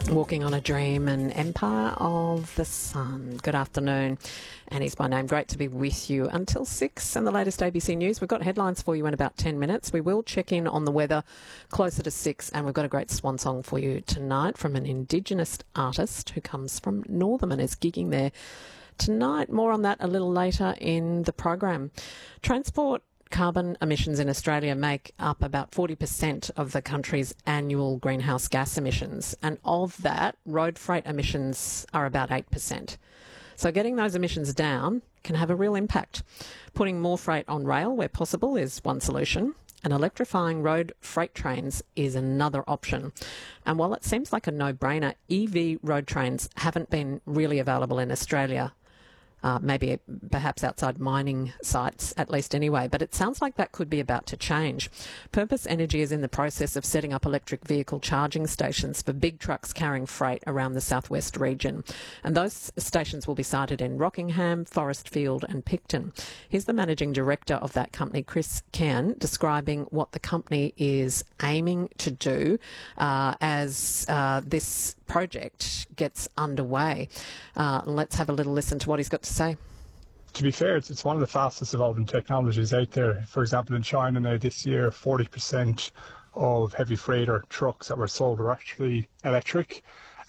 Walking on a Dream and Empire of the Sun. Good afternoon. Annie's my name. Great to be with you until 6 and the latest ABC News. We've got headlines for you in about 10 minutes. We will check in on the weather closer to 6, and we've got a great swan song for you tonight from an Indigenous artist who comes from Northam and is gigging there tonight. More on that a little later in the program. Transport carbon emissions in Australia make up about 40% of the country's annual greenhouse gas emissions, and of that, road freight emissions are about 8%. So getting those emissions down can have a real impact. Putting more freight on rail where possible is one solution, and electrifying road freight trains is another option. And while it seems like a no-brainer, EV road trains haven't been really available in Australia. Maybe perhaps outside mining sites, at least anyway, but it sounds like that could be about to change. Purpose Energy is in the process of setting up electric vehicle charging stations for big trucks carrying freight around the southwest region. And those stations will be sited in Rockingham, Forestfield and Picton. Here's the managing director of that company, Chris Cairn, describing what the company is aiming to do as this project gets underway. Let's have a little listen to what he's got to say. To be fair, it's one of the fastest evolving technologies out there. For example, in China now this year, 40% of heavy freighter trucks that were sold were actually electric.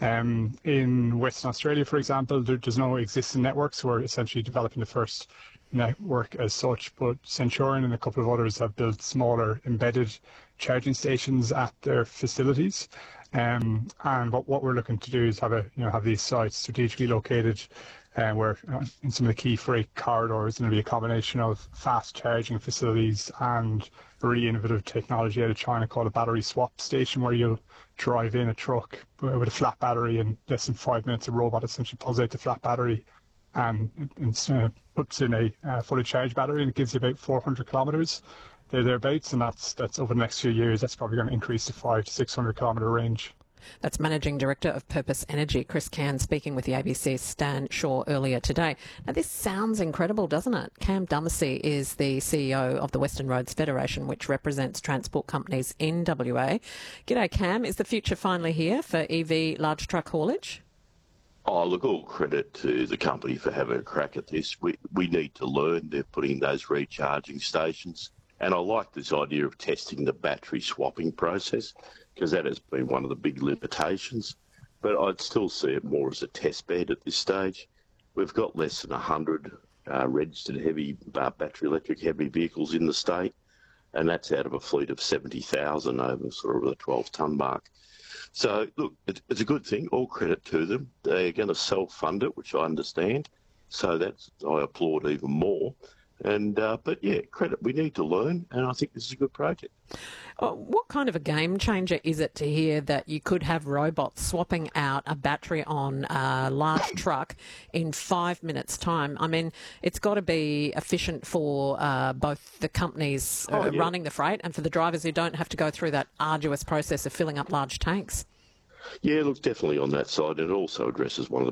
In Western Australia, for example, there's no existing networks. So we're essentially developing the first network as such, but Centurion and a couple of others have built smaller embedded charging stations at their facilities. And what we're looking to do is have these sites strategically located where in some of the key freight corridors, there'll be a combination of fast charging facilities and a really innovative technology out of China called a battery swap station, where you'll drive in a truck with a flat battery, and less than 5 minutes a robot essentially pulls out the flat battery and puts in a fully charged battery, and it gives you about 400 kilometres thereabouts, and that's over the next few years that's probably going to increase to 500 to 600 kilometre range. That's Managing Director of Purpose Energy, Chris Cairn, speaking with the ABC's Stan Shaw earlier today. Now, this sounds incredible, doesn't it? Cam Dumacy is the CEO of the Western Roads Federation, which represents transport companies in WA. G'day, Cam. Is the future finally here for EV large truck haulage? Oh, look, all credit to the company for having a crack at this. We need to learn. They're putting those recharging stations. And I like this idea of testing the battery swapping process, because that has been one of the big limitations. But I'd still see it more as a test bed at this stage. We've got less than 100 registered battery electric heavy vehicles in the state, and that's out of a fleet of 70,000 over sort of the 12-tonne mark. So, look, it's a good thing. All credit to them. They're going to self-fund it, which I understand. So I applaud even more. But yeah, credit, we need to learn, and I think this is a good project. What kind of a game changer is it to hear that you could have robots swapping out a battery on a large truck in 5 minutes' time? I mean, it's got to be efficient for both the companies running the freight and for the drivers who don't have to go through that arduous process of filling up large tanks. Yeah, look, definitely on that side. It also addresses one of the